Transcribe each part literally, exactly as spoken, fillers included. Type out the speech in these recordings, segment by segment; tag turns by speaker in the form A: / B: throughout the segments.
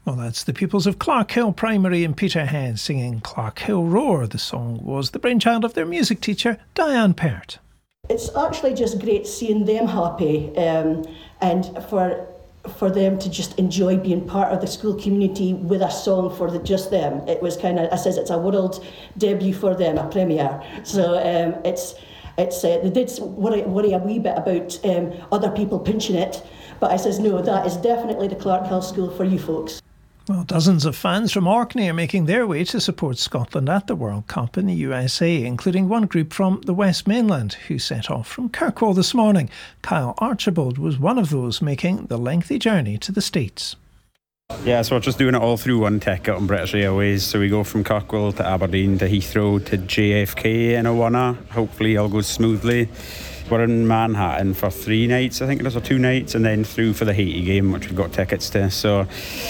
A: Well, that's the pupils of Clarkhill Primary in Peterhead singing Clarkhill Roar. The song was the brainchild of their music teacher, Diane Pert.
B: It's actually just great seeing them happy um, and for for them to just enjoy being part of the school community with a song for the, just them. It was kind of, I says, it's a world debut for them, a premiere. So um, it's it's uh, they did worry, worry a wee bit about um, other people pinching it, but I says, no, that is definitely the Clarkhill School for you folks.
A: Well, dozens of fans from Orkney are making their way to support Scotland at the World Cup in the U S A, including one group from the West Mainland who set off from Kirkwall this morning. Kyle Archibald was one of those making the lengthy journey to the States.
C: Yeah, so we're just doing it all through one ticket on British Airways. So we go from Kirkwall to Aberdeen to Heathrow to J F K in Awana. Hopefully all goes smoothly. We're in Manhattan for three nights, I think it is, or two nights, and then through for the Haiti game, which we've got tickets to. So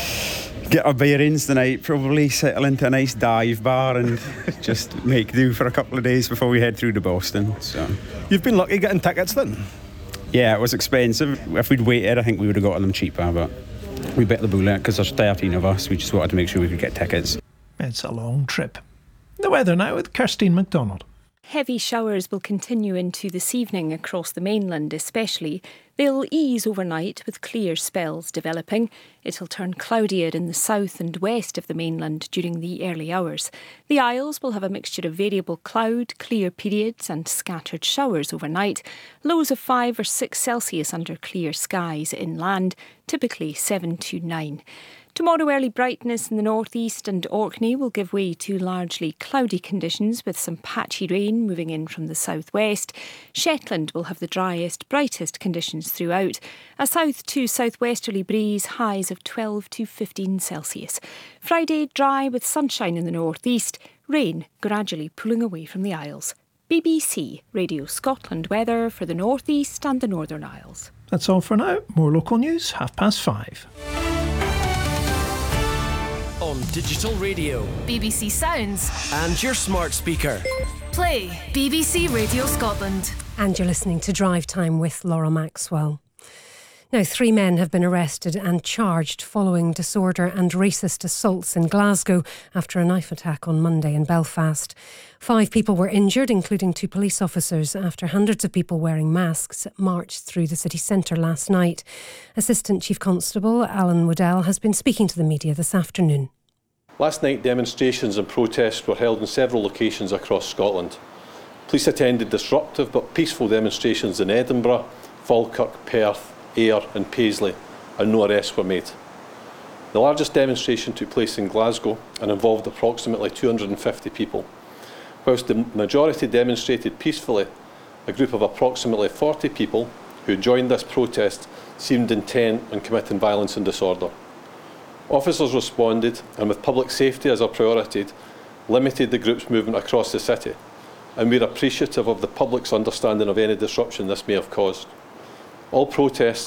C: get our bearings tonight, probably settle into a nice dive bar and just make do for a couple of days before we head through to Boston. So
D: you've been lucky getting tickets then?
C: Yeah, it was expensive. If we'd waited, I think we would have gotten them cheaper, but we bit the bullet because there's thirteen of us. We just wanted to make sure we could get tickets.
A: It's a long trip. The weather now with Kirstine MacDonald.
E: Heavy showers will continue into this evening across the mainland especially. They'll ease overnight with clear spells developing. It'll turn cloudier in the south and west of the mainland during the early hours. The Isles will have a mixture of variable cloud, clear periods and scattered showers overnight. Lows of five or six Celsius under clear skies inland, typically seven to nine. Tomorrow, early brightness in the northeast and Orkney will give way to largely cloudy conditions with some patchy rain moving in from the southwest. Shetland will have the driest, brightest conditions throughout. A south to southwesterly breeze, highs of twelve to fifteen Celsius. Friday, dry with sunshine in the northeast, rain gradually pulling away from the Isles. B B C Radio Scotland weather for the northeast and the Northern Isles.
A: That's all for now. More local news, half past five.
F: On digital radio,
G: B B C Sounds,
F: and your smart speaker.
G: Play B B C Radio Scotland.
H: And you're listening to Drive Time with Laura Maxwell. Now, three men have been arrested and charged following disorder and racist assaults in Glasgow after a knife attack on Monday in Belfast. Five people were injured, including two police officers, after hundreds of people wearing masks marched through the city centre last night. Assistant Chief Constable Alan Waddell has been speaking to the media this afternoon.
I: Last night, demonstrations and protests were held in several locations across Scotland. Police attended disruptive but peaceful demonstrations in Edinburgh, Falkirk, Perth, Ayr and Paisley, and no arrests were made. The largest demonstration took place in Glasgow and involved approximately two hundred fifty people. Whilst the majority demonstrated peacefully, a group of approximately forty people who joined this protest seemed intent on committing violence and disorder. Officers responded and, with public safety as a priority, limited the group's movement across the city, and we are appreciative of the public's understanding of any disruption this may have caused. All protests